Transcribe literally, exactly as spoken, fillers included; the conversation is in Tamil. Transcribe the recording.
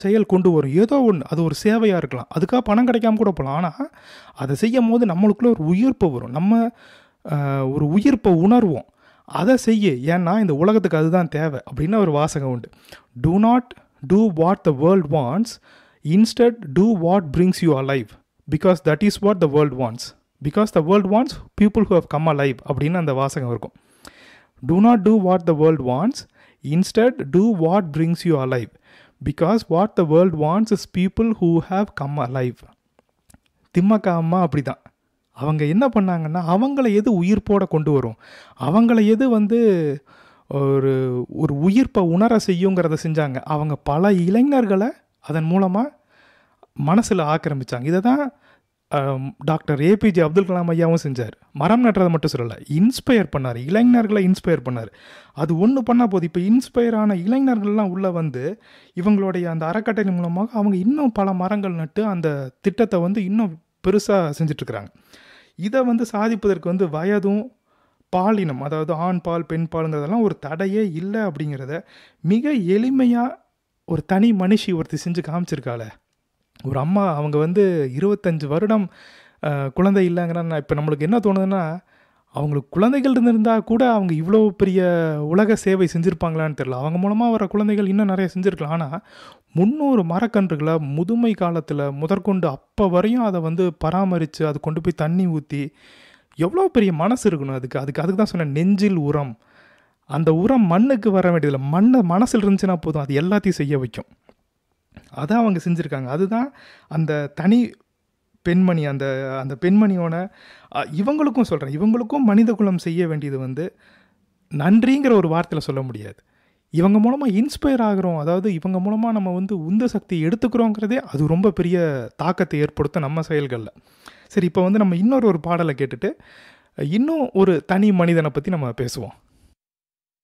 செயல் கொண்டு வரும். ஏதோ ஒன்று, அது ஒரு சேவையாக இருக்கலாம், அதுக்காக பணம் கிடைக்காம கூட போகலாம். ஆனால் அதை செய்யும் போது நம்மளுக்குள்ள ஒரு உயிர்ப்பு வரும், நம்ம ஆஹ், ஒரு உயிர்ப்பை உணர்வோம். அதை செய்ய, ஏன்னா இந்த உலகத்துக்கு அதுதான் தேவை அப்படின்னு ஒரு வாசகம் உண்டு. Two not two what the world wants, instead two what brings you alive, because that is what the world wants, because the world wants people who have come alive அப்படின்னு அந்த வாசகம் இருக்கும். Two not two what the world wants, instead two what brings you alive, because what the world wants is people who have come alive. திம்மக்க அம்மா அப்படி தான். அவங்க என்ன பண்ணாங்கன்னா, அவங்கள எது உயிர்ப்போட கொண்டு வரும், அவங்கள எது வந்து ஒரு ஒரு உயிர்ப்பை உணர செய்யுங்கிறத செஞ்சாங்க. அவங்க பல இளைஞர்களை அதன் மூலமாக மனசில் ஆக்கிரமித்தாங்க. இதை தான் டாக்டர் ஏபிஜே அப்துல் கலாம் ஐயாவும் செஞ்சார். மரம் நட்டுறதை மட்டும் சொல்லலை, இன்ஸ்பயர் பண்ணார், இளைஞர்களை இன்ஸ்பயர் பண்ணார். அது ஒன்று பண்ணால் போதும். இப்போ இன்ஸ்பயர் ஆன இளைஞர்கள்லாம் உள்ளே வந்து இவங்களுடைய அந்த அறக்கட்டளை மூலமாக அவங்க இன்னும் பல மரங்கள் நட்டு அந்த திட்டத்தை வந்து இன்னும் பெருசாக செஞ்சிட்ருக்குறாங்க. இதை வந்து சாதிப்பதற்கு வந்து வயதும் பாலினம், அதாவது ஆண் பால் பெண் பாலுங்கிறதெல்லாம் ஒரு தடையே இல்லை அப்படிங்கிறத மிக எளிமையாக ஒரு தனி மனுஷி ஒருத்தி செஞ்சு காமிச்சிருக்காள. ஒரு அம்மா, அவங்க வந்து இருபத்தஞ்சி வருடம் குழந்தை இல்லைங்கிறா. இப்போ நம்மளுக்கு என்ன தோணுதுன்னா, அவங்களுக்கு குழந்தைகள் இருந்திருந்தால் கூட அவங்க இவ்வளோ பெரிய உலக சேவை செஞ்சுருப்பாங்களான்னு தெரியல. அவங்க மூலமாக வர குழந்தைகள் இன்னும் நிறைய செஞ்சுருக்கலாம். ஆனால் முந்நூறு மரக்கன்றுகளை முதுமை காலத்தில் முதற்கொண்டு அப்போ வரையும் அதை வந்து பராமரித்து அது கொண்டு போய் தண்ணி ஊற்றி, எவ்வளோ பெரிய மனசு இருக்கணும் அதுக்கு. அதுக்கு அதுக்கு தான் சொன்னேன், நெஞ்சில் உரம். அந்த உரம் மண்ணுக்கு வர வேண்டியதில்லை, மண்ணை மனசில் இருந்துச்சுன்னா போதும், அது எல்லாத்தையும் செய்ய வைக்கும். அதான் அவங்க செஞ்சுருக்காங்க. அதுதான் அந்த தனி பெண்மணி, அந்த அந்த பெண்மணியோட இவங்களுக்கும் சொல்கிறேன், இவங்களுக்கும் மனித குலம் செய்ய வேண்டியது வந்து நன்றிங்கிற ஒரு வார்த்தையில் சொல்ல முடியாது. இவங்க மூலமாக இன்ஸ்பயர் ஆகிறோம், அதாவது இவங்க மூலமாக நம்ம வந்து உந்து சக்தி எடுத்துக்கிறோங்கிறதே அது ரொம்ப பெரிய தாக்கத்தை ஏற்படுத்தும் நம்ம செயல்களில். சரி, இப்போ வந்து நம்ம இன்னொரு ஒரு பாடலை கேட்டுட்டு இன்னும் ஒரு தனி மனிதனை பற்றி நம்ம பேசுவோம்.